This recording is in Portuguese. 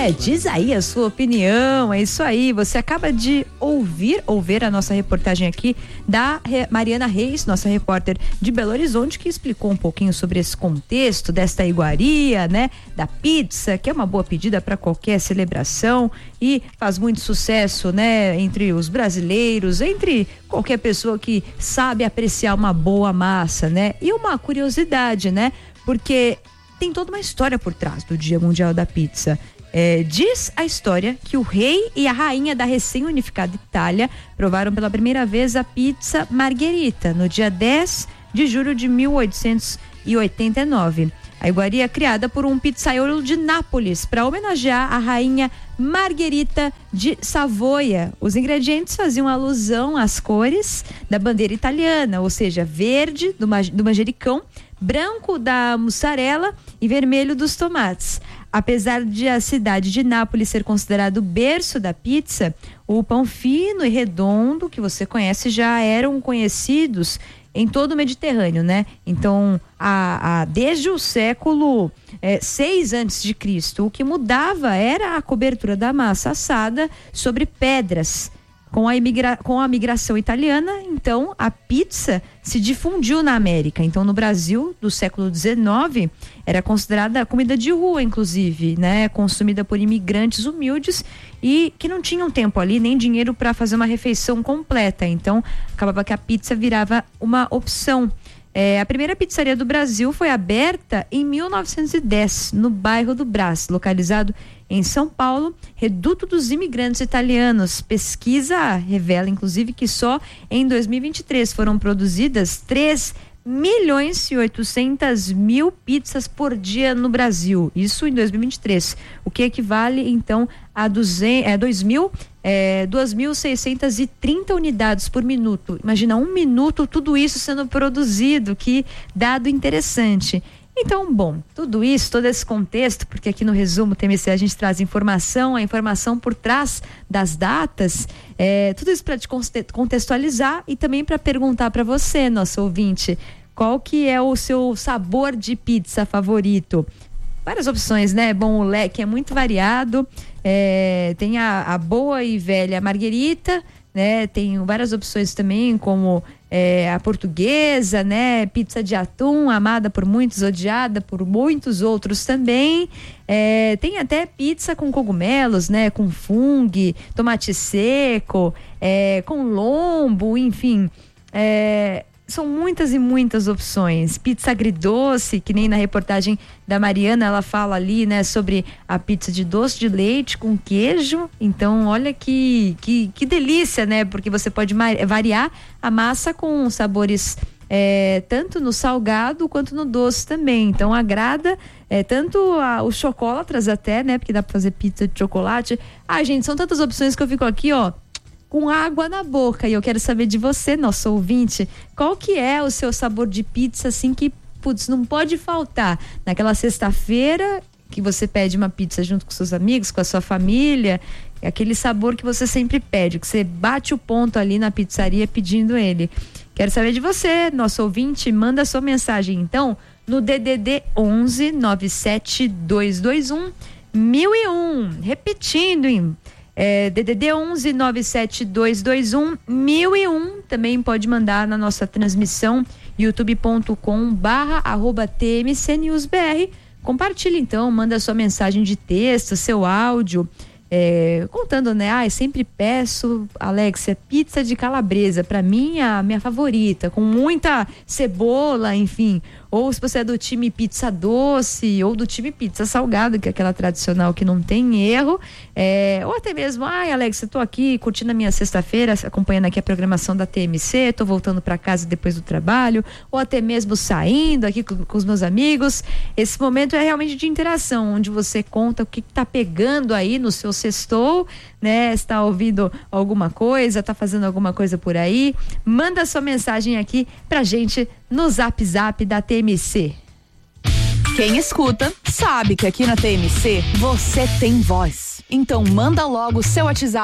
Diz aí a sua opinião, é isso aí. Você acaba de ouvir a nossa reportagem aqui da Mariana Reis, nossa repórter de Belo Horizonte, que explicou um pouquinho sobre esse contexto desta iguaria, né? Da pizza, que é uma boa pedida para qualquer celebração e faz muito sucesso, né? Entre os brasileiros, entre qualquer pessoa que sabe apreciar uma boa massa, né? E uma curiosidade, né? Porque tem toda uma história por trás do Dia Mundial da Pizza. Diz a história que o rei e a rainha da recém-unificada Itália provaram pela primeira vez a pizza Margherita no dia 10 de julho de 1889. A iguaria é criada por um pizzaiolo de Nápoles para homenagear a rainha Margherita de Savoia. Os ingredientes faziam alusão às cores da bandeira italiana, ou seja, verde do manjericão, branco da mussarela e vermelho dos tomates. Apesar de a cidade de Nápoles ser considerado o berço da pizza, o pão fino e redondo que você conhece já eram conhecidos em todo o Mediterrâneo, né? Então, desde o século 6 a.C., o que mudava era a cobertura da massa assada sobre pedras. Com a migração italiana, então, a pizza se difundiu na América. Então, no Brasil, do século XIX, era considerada comida de rua, inclusive, né? Consumida por imigrantes humildes e que não tinham tempo ali, nem dinheiro para fazer uma refeição completa. Então, acabava que a pizza virava uma opção. A primeira pizzaria do Brasil foi aberta em 1910, no bairro do Brás, localizado em São Paulo, reduto dos imigrantes italianos. Pesquisa revela, inclusive, que só em 2023 foram produzidas 3.800.000 pizzas por dia no Brasil. Isso em 2023, o que equivale, então, a 2.630 unidades por minuto. Imagina, um minuto, tudo isso sendo produzido, que dado interessante. Então, bom, tudo isso, todo esse contexto, porque aqui no Resumo TMC a gente traz a informação por trás das datas, tudo isso para te contextualizar e também para perguntar para você, nosso ouvinte, qual que é o seu sabor de pizza favorito? Várias opções, né? Bom, o leque é muito variado, tem a boa e velha Margherita, né? Tem várias opções também, como a portuguesa, né? Pizza de atum, amada por muitos, odiada por muitos outros também. Tem até pizza com cogumelos, né? Com fungo, tomate seco, com lombo, enfim. São muitas e muitas opções. Pizza agridoce, que nem na reportagem da Mariana, ela fala ali, né, sobre a pizza de doce de leite com queijo. Então, olha que delícia, né? Porque você pode variar a massa com sabores tanto no salgado quanto no doce também. Então, agrada tanto os chocolatras até, né? Porque dá pra fazer pizza de chocolate. Gente, são tantas opções que eu fico aqui, ó, com água na boca. E eu quero saber de você, nosso ouvinte, qual que é o seu sabor de pizza, assim, que, putz, não pode faltar naquela sexta-feira que você pede uma pizza junto com seus amigos, com a sua família, aquele sabor que você sempre pede, que você bate o ponto ali na pizzaria pedindo ele. Quero saber de você, nosso ouvinte, manda sua mensagem, então, no DDD 11 97221 1001, repetindo, hein? DDD 11 97221 1001. Também pode mandar na nossa transmissão youtube.com/TMCNewsBR. Compartilhe então, manda sua mensagem de texto, seu áudio, contando, né? Sempre peço, Alexia, pizza de calabresa, pra mim a minha favorita, com muita cebola, enfim. Ou se você é do time pizza doce, ou do time pizza salgada, que é aquela tradicional que não tem erro, ou até mesmo, Alex, eu tô aqui curtindo a minha sexta-feira, acompanhando aqui a programação da TMC, tô voltando para casa depois do trabalho, ou até mesmo saindo aqui com os meus amigos. Esse momento é realmente de interação, onde você conta o que tá pegando aí no seu sextou, né? Está ouvindo alguma coisa, tá fazendo alguma coisa por aí? Manda sua mensagem aqui pra gente no Zap da TMC. Quem escuta sabe que aqui na TMC você tem voz. Então manda logo seu WhatsApp